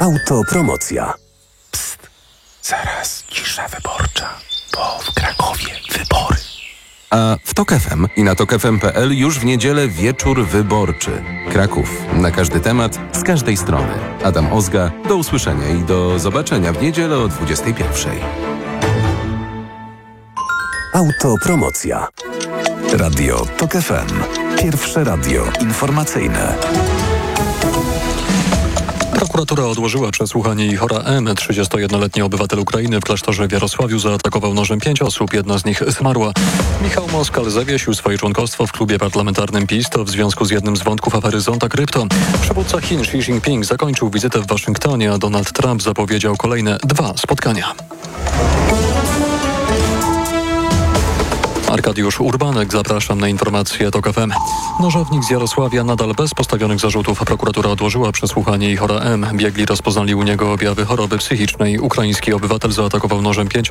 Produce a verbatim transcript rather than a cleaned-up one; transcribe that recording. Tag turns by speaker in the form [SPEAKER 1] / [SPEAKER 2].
[SPEAKER 1] Autopromocja.
[SPEAKER 2] Psst, zaraz cisza wyborcza, bo w Krakowie wybory.
[SPEAKER 3] A w Tok F M i na tok f m kropka p l już w niedzielę wieczór wyborczy. Kraków. Na każdy temat, z każdej strony. Adam Ozga. Do usłyszenia i do zobaczenia w niedzielę o dwudziestej pierwszej.
[SPEAKER 1] Autopromocja. Radio Tok F M. Pierwsze radio informacyjne.
[SPEAKER 4] Prokuratura odłożyła przesłuchanie Ihora M. trzydziestojednoletni obywatel Ukrainy w klasztorze w Jarosławiu zaatakował nożem pięć osób, jedna z nich zmarła. Michał Moskal zawiesił swoje członkostwo w klubie parlamentarnym PiS, to w związku z jednym z wątków afery Zonta Krypto. Przywódca Chin Xi Jinping zakończył wizytę w Waszyngtonie, a Donald Trump zapowiedział kolejne dwa spotkania. Arkadiusz Urbanek, zapraszam na informacje Tok F M. Nożownik z Jarosławia nadal bez postawionych zarzutów. Prokuratura odłożyła przesłuchanie Ihora M. Biegli rozpoznali u niego objawy choroby psychicznej. Ukraiński obywatel zaatakował nożem pięć